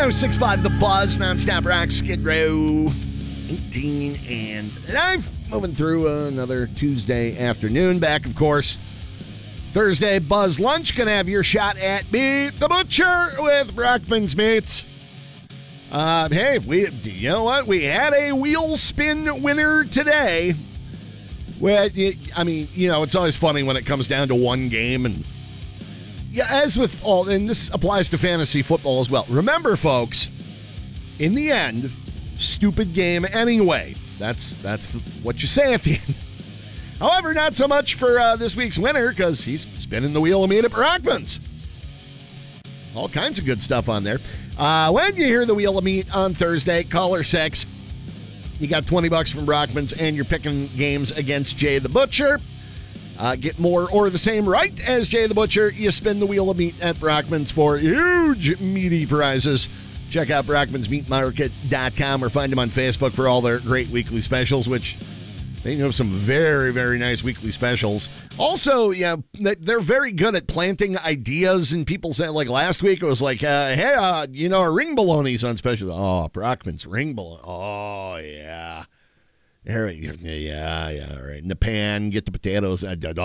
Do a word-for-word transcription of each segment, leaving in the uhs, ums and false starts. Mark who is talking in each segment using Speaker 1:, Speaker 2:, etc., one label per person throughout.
Speaker 1: oh six five The Buzz, nonstop rock, Skid Row, eighteen and live. Moving through another Tuesday afternoon. Back, of course, Thursday Buzz Lunch. Gonna have your shot at Beat the Butcher with Brockman's Mates. Uh, hey, we, you know what? We had a wheel spin winner today. Well, I mean, you know, it's always funny when it comes down to one game. And yeah, as with all, and this applies to fantasy football as well. Remember, folks, in the end, stupid game anyway. That's that's the, what you say at the end. However, not so much for uh, this week's winner, because he's spinning the wheel of meat at Brockman's. All kinds of good stuff on there. Uh, when you hear the wheel of meat on Thursday, caller six, you got twenty bucks from Brockman's, and you're picking games against Jay the Butcher. Uh, get more or the same right as Jay the Butcher. You spin the wheel of meat at Brockman's for huge meaty prizes. Check out Brockmans Meat Market dot com or find them on Facebook for all their great weekly specials, which they have some very, very nice weekly specials. Also, yeah, they're very good at planting ideas, and people say, like last week, it was like, uh, hey, uh, you know, our ring bologna's on special. Oh, Brockman's ring bologna. Oh, yeah. Yeah, yeah, all right. In the pan, get the potatoes.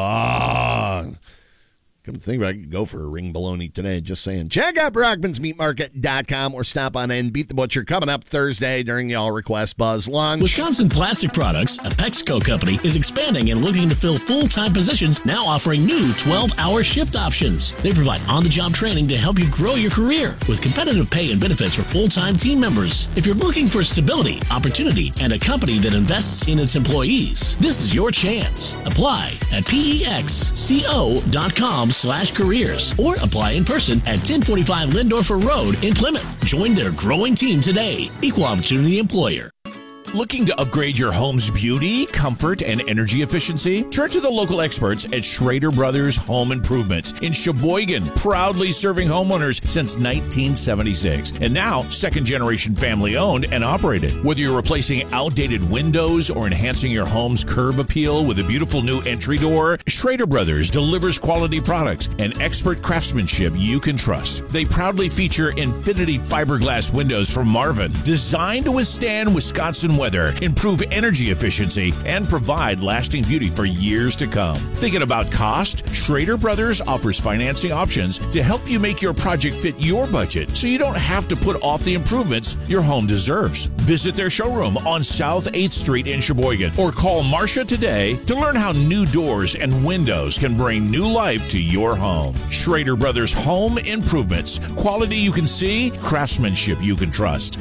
Speaker 1: Oh. Come to think about it, I could go for a ring bologna today. Just saying. Check out Brockmans Meat Market dot com or stop on in. Beat the Butcher coming up Thursday during the All Request Buzz Lunch.
Speaker 2: Wisconsin Plastic Products, a Pexco company, is expanding and looking to fill full-time positions, now offering new twelve-hour shift options. They provide on-the-job training to help you grow your career with competitive pay and benefits for full-time team members. If you're looking for stability, opportunity, and a company that invests in its employees, this is your chance. Apply at pexco dot com slash careers or apply in person at ten forty-five Lindorfer Road in Plymouth. Join their growing team today. Equal opportunity employer.
Speaker 3: Looking to upgrade your home's beauty, comfort, and energy efficiency? Turn to the local experts at Schrader Brothers Home Improvements in Sheboygan, proudly serving homeowners since nineteen seventy-six. And now, second-generation family-owned and operated. Whether you're replacing outdated windows or enhancing your home's curb appeal with a beautiful new entry door, Schrader Brothers delivers quality products and expert craftsmanship you can trust. They proudly feature Infinity fiberglass windows from Marvin, designed to withstand Wisconsin weather, improve energy efficiency, and provide lasting beauty for years to come. Thinking about cost? Schrader Brothers offers financing options to help you make your project fit your budget so you don't have to put off the improvements your home deserves. Visit their showroom on South eighth Street in Sheboygan or call Marcia today to learn how new doors and windows can bring new life to your home. Schrader Brothers Home Improvements. Quality you can see, craftsmanship you can trust.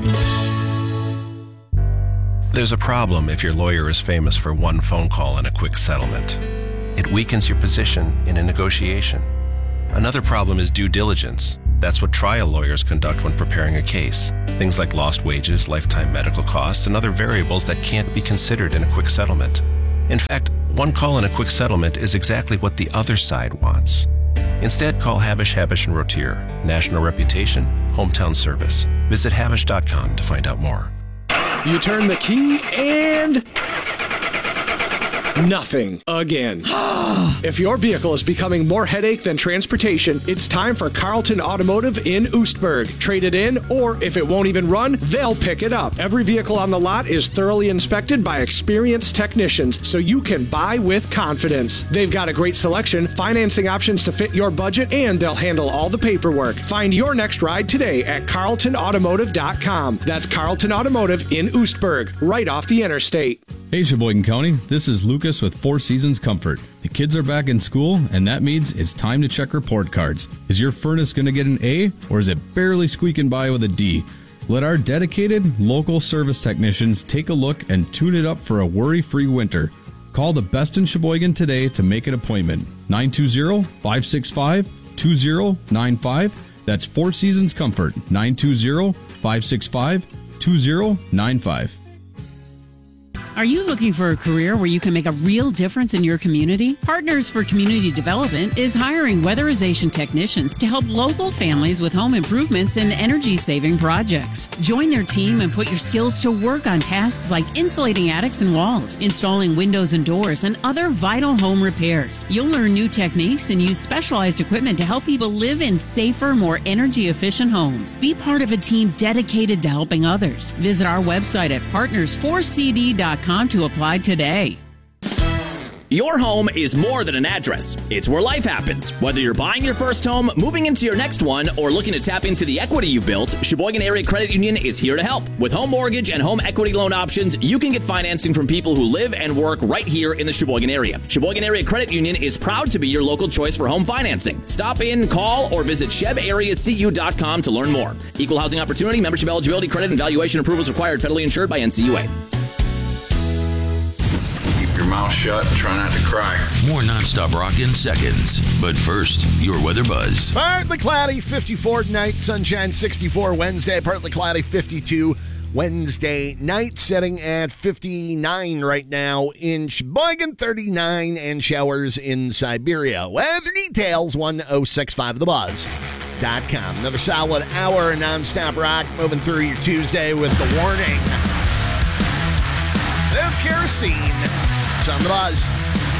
Speaker 4: There's a problem if your lawyer is famous for one phone call and a quick settlement. It weakens your position in a negotiation. Another problem is due diligence. That's what trial lawyers conduct when preparing a case. Things like lost wages, lifetime medical costs, and other variables that can't be considered in a quick settlement. In fact, one call and a quick settlement is exactly what the other side wants. Instead, call Habish, Habish and Rotier. National reputation, hometown service. Visit habish dot com to find out more.
Speaker 5: You turn the key and nothing again. If your vehicle is becoming more headache than transportation, it's time for Carlton Automotive in Oostburg. Trade it in, or if it won't even run, they'll pick it up. Every vehicle on the lot is thoroughly inspected by experienced technicians, so you can buy with confidence. They've got a great selection, financing options to fit your budget, and they'll handle all the paperwork. Find your next ride today at carlton automotive dot com. That's Carlton Automotive in Oostburg, right off the interstate.
Speaker 6: Hey, Sheboygan County, this is Lucas with Four Seasons Comfort. The kids are back in school, and that means it's time to check report cards. Is your furnace going to get an A, or is it barely squeaking by with a D? Let our dedicated, local service technicians take a look and tune it up for a worry-free winter. Call the best in Sheboygan today to make an appointment. nine two zero, five six five, two zero nine five. That's Four Seasons Comfort, nine two zero, five six five, two zero nine five.
Speaker 7: Are you looking for a career where you can make a real difference in your community? Partners for Community Development is hiring weatherization technicians to help local families with home improvements and energy-saving projects. Join their team and put your skills to work on tasks like insulating attics and walls, installing windows and doors, and other vital home repairs. You'll learn new techniques and use specialized equipment to help people live in safer, more energy-efficient homes. Be part of a team dedicated to helping others. Visit our website at partners four c d dot com to apply today.
Speaker 8: Your home is more than an address. It's where life happens. Whether you're buying your first home, moving into your next one, or looking to tap into the equity you've built, Sheboygan Area Credit Union is here to help. With home mortgage and home equity loan options, you can get financing from people who live and work right here in the Sheboygan area. Sheboygan Area Credit Union is proud to be your local choice for home financing. Stop in, call, or visit sheb area c u dot com to learn more. Equal housing opportunity, membership eligibility, credit, and valuation approvals required. Federally insured by N C U A.
Speaker 9: Your mouth shut and try not to cry.
Speaker 3: More nonstop rock in seconds. But first, your weather buzz.
Speaker 1: Partly cloudy, fifty-four tonight, sunshine sixty-four Wednesday, partly cloudy, fifty-two Wednesday night, setting at fifty-nine right now in Sheboygan, thirty-nine, and showers in Siberia. Weather details, one oh six point five the buzz dot com. Another solid hour of nonstop rock moving through your Tuesday with the warning. The kerosene. It's on the buzz.